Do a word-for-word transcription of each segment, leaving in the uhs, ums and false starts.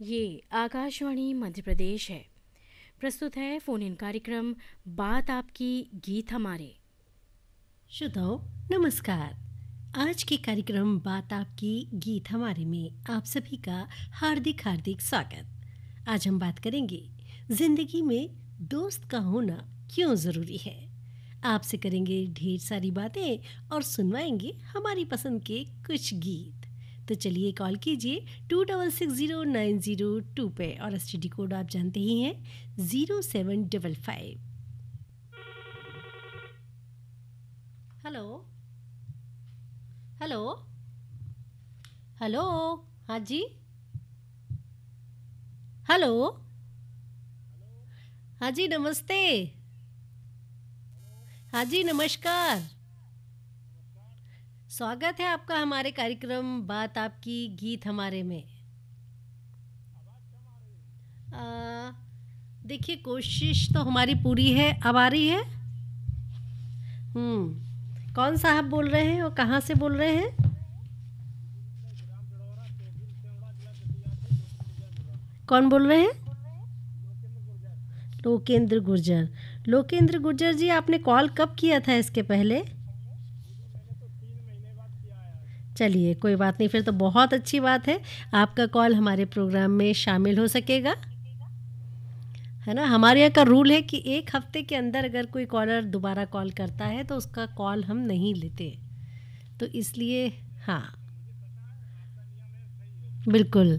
ये आकाशवाणी मध्य प्रदेश है। प्रस्तुत है फोन इन कार्यक्रम बात आपकी गीत हमारे। श्रोताओं नमस्कार। आज के कार्यक्रम बात आपकी गीत हमारे में आप सभी का हार्दिक हार्दिक स्वागत। आज हम बात करेंगे जिंदगी में दोस्त का होना क्यों ज़रूरी है। आपसे करेंगे ढेर सारी बातें और सुनवाएंगे हमारी पसंद के कुछ गीत। तो चलिए कॉल कीजिए to double six zero nine zero two पे और एस टी डी कोड आप जानते ही हैं zero seven double five. Hello hello hello हाँ जी हेलो हाँ जी नमस्ते हाँ जी नमस्कार। स्वागत है आपका हमारे कार्यक्रम बात आपकी गीत हमारे में। आ, देखिए कोशिश तो हमारी पूरी है। अब आ रही है? हम्म कौन साहब बोल रहे हैं और कहाँ से बोल रहे हैं? कौन बोल रहे हैं? लोकेंद्र गुर्जर। लोकेंद्र गुर्जर जी, आपने कॉल कब किया था इसके पहले? चलिए कोई बात नहीं, फिर तो बहुत अच्छी बात है। आपका कॉल हमारे प्रोग्राम में शामिल हो सकेगा, है ना। हमारे यहाँ का रूल है कि एक हफ्ते के अंदर अगर कोई कॉलर दोबारा कॉल करता है तो उसका कॉल हम नहीं लेते, तो इसलिए हाँ बिल्कुल।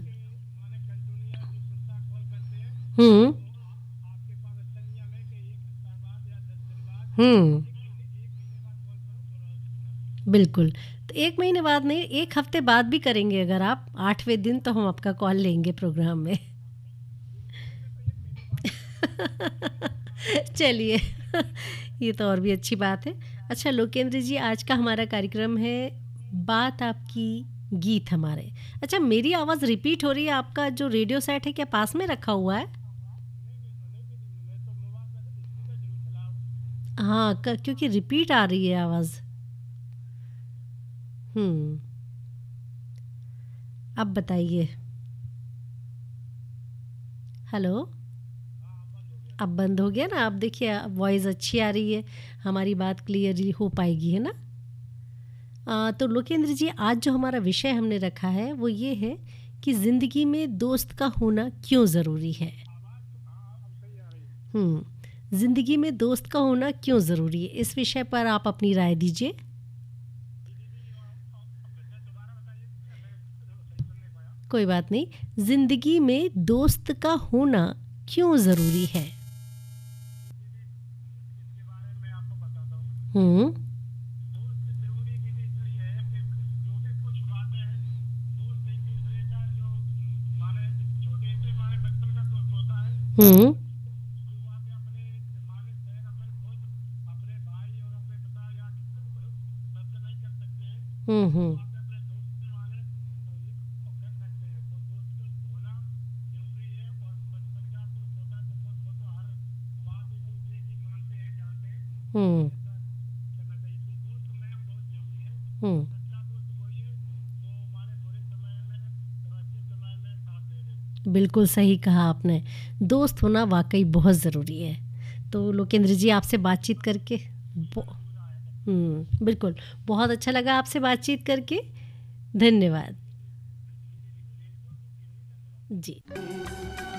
हम्म हम्म बिल्कुल। तो एक महीने बाद नहीं, एक हफ्ते बाद भी करेंगे अगर आप आठवें दिन, तो हम आपका कॉल लेंगे प्रोग्राम में। चलिए ये तो और भी अच्छी बात है। अच्छा लोकेंद्र जी, आज का हमारा कार्यक्रम है बात आपकी गीत हमारे। अच्छा, मेरी आवाज़ रिपीट हो रही है? आपका जो रेडियो सेट है क्या पास में रखा हुआ है? हाँ क- क्योंकि रिपीट आ रही है आवाज़। हम्म अब बताइए। हेलो। अब बंद हो गया ना। अब देखिए वॉइस अच्छी आ रही है, हमारी बात क्लियरली हो पाएगी, है ना। आ, तो लोकेंद्र जी, आज जो हमारा विषय हमने रखा है वो ये है कि ज़िंदगी में दोस्त का होना क्यों ज़रूरी है। हम्म ज़िंदगी में दोस्त का होना क्यों ज़रूरी है, इस विषय पर आप अपनी राय दीजिए। कोई बात नहीं। ज़िंदगी में दोस्त का होना क्यों ज़रूरी है। हम्म हम्म हम्म हम्म हम्म हम्म बिल्कुल सही कहा आपने। दोस्त होना वाकई बहुत ज़रूरी है। तो लोकेंद्र जी, आपसे बातचीत करके ब- हम्म बिल्कुल बहुत अच्छा लगा आपसे बातचीत करके। धन्यवाद जी।